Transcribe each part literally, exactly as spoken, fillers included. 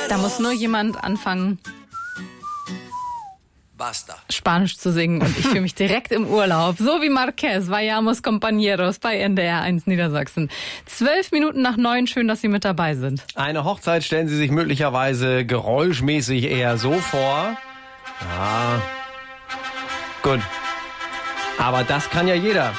Da muss nur jemand anfangen, Basta. Spanisch zu singen und ich fühle mich direkt im Urlaub. So wie Marquez, Vayamos Compañeros bei N D R eins Niedersachsen. Zwölf Minuten nach neun, schön, dass Sie mit dabei sind. Eine Hochzeit stellen Sie sich möglicherweise geräuschmäßig eher so vor. Ja, gut. Aber das kann ja jeder.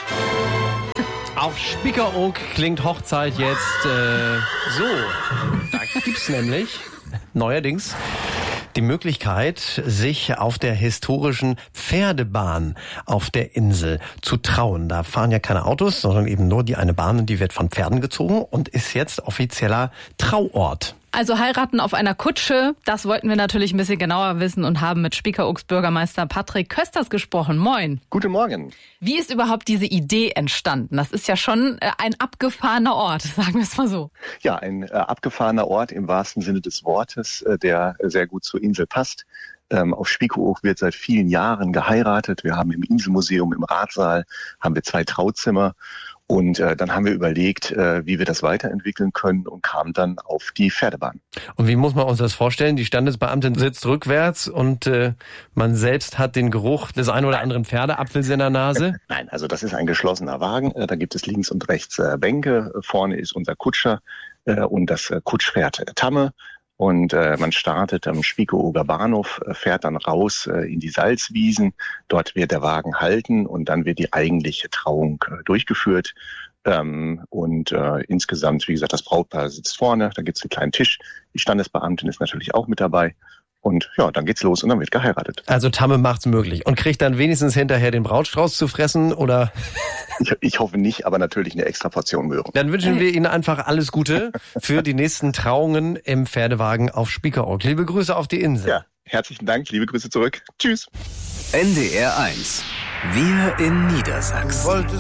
Auf Spiekeroog klingt Hochzeit jetzt äh, so. Da gibt's nämlich neuerdings die Möglichkeit, sich auf der historischen Pferdebahn auf der Insel zu trauen. Da fahren ja keine Autos, sondern eben nur die eine Bahn, und die wird von Pferden gezogen und ist jetzt offizieller Trauort. Also heiraten auf einer Kutsche, das wollten wir natürlich ein bisschen genauer wissen und haben mit Spiekeroog Bürgermeister Patrick Kösters gesprochen. Moin. Guten Morgen. Wie ist überhaupt diese Idee entstanden? Das ist ja schon ein abgefahrener Ort, sagen wir es mal so. Ja, ein äh, abgefahrener Ort im wahrsten Sinne des Wortes, äh, der sehr gut zur Insel passt. Ähm, auf Spiekeroog wird seit vielen Jahren geheiratet. Wir haben im Inselmuseum, im Ratsaal, haben wir zwei Trauzimmer. Und äh, dann haben wir überlegt, äh, wie wir das weiterentwickeln können und kamen dann auf die Pferdebahn. Und wie muss man uns das vorstellen? Die Standesbeamtin sitzt rückwärts und äh, man selbst hat den Geruch des ein oder anderen Pferdeapfels in der Nase? Nein, also das ist ein geschlossener Wagen. Äh, da gibt es links und rechts äh, Bänke. Vorne ist unser Kutscher äh, und das äh, Kutschpferd äh, Tamme. Und äh, man startet am Spiekeroger Bahnhof, äh, fährt dann raus äh, in die Salzwiesen. Dort wird der Wagen halten und dann wird die eigentliche Trauung äh, durchgeführt. Ähm, und äh, insgesamt, wie gesagt, das Brautpaar sitzt vorne, da gibt's einen kleinen Tisch. Die Standesbeamtin ist natürlich auch mit dabei. Und ja, dann geht's los und dann wird geheiratet. Also Tamme macht's möglich und kriegt dann wenigstens hinterher den Brautstrauß zu fressen, oder? Ich, ich hoffe nicht, aber natürlich eine extra Portion Möhren. Dann wünschen wir Ihnen einfach alles Gute für die nächsten Trauungen im Pferdewagen auf Spiekeroog. Liebe Grüße auf die Insel. Ja, herzlichen Dank, liebe Grüße zurück. Tschüss. N D R eins. Wir in Niedersachsen.